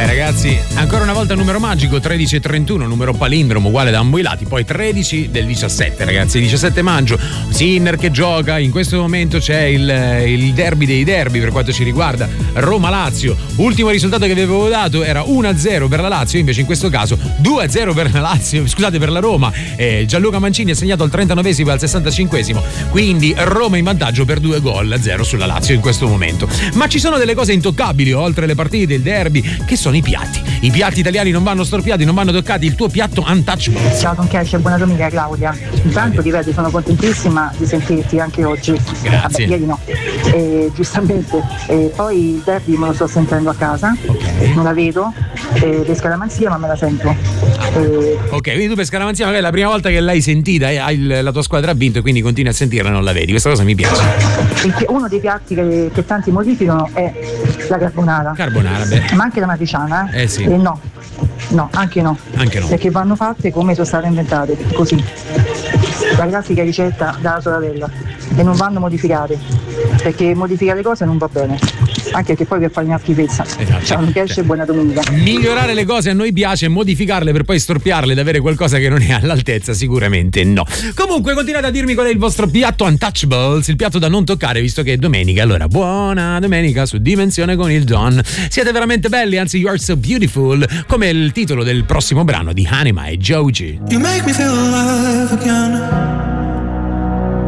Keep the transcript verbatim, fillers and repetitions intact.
Dai ragazzi, ancora una volta numero magico, tredici e trentuno, numero palindromo uguale da ambo i lati, poi tredici del diciassette ragazzi, diciassette maggio, Sinner che gioca, in questo momento c'è il, il derby dei derby per quanto ci riguarda, Roma-Lazio, ultimo risultato che vi avevo dato era uno a zero per la Lazio, invece in questo caso due a zero per la Lazio, scusate per la Roma, eh, Gianluca Mancini ha segnato al trentanovesimo e al sessantacinquesimo, quindi Roma in vantaggio per due gol a zero sulla Lazio in questo momento. Ma ci sono delle cose intoccabili oltre le partite, il derby, che sono i piatti. I piatti italiani non vanno storpiati, non vanno toccati, il tuo piatto untouchable. Ciao Don Cash, buona domenica Claudia. Intanto ti vedo, sono contentissima di sentirti anche oggi. Grazie. Vabbè, ieri no. E, giustamente. E poi il derby me lo sto sentendo a casa. Ok. Non la vedo. E, per scaramanzia ma me la sento. E... Ok, quindi tu per scaramanzia magari è la prima volta che l'hai sentita e hai il, la tua squadra ha vinto e quindi continui a sentirla e non la vedi. Questa cosa mi piace. Uno dei piatti che, che tanti modificano è la carbonara. Carbonara, beh. Ma anche la matriciana, eh? Eh sì. E no, no, anche no. Anche no. Perché vanno fatte come sono state inventate, così. La classica ricetta dalla sorella. E non vanno modificate. Perché modificare le cose non va bene. Anche perché poi per fare una schifezza. Esatto. Ciao, mi piace e buona domenica. Migliorare le cose a noi piace, modificarle per poi storpiarle ed avere qualcosa che non è all'altezza, sicuramente no. Comunque continuate a dirmi qual è il vostro piatto untouchables, il piatto da non toccare, visto che è domenica. Allora, buona domenica su Dimensione con il Don. Siete veramente belli, anzi you are so beautiful, come il titolo del prossimo brano di Anima e Joji. You make me feel alive again.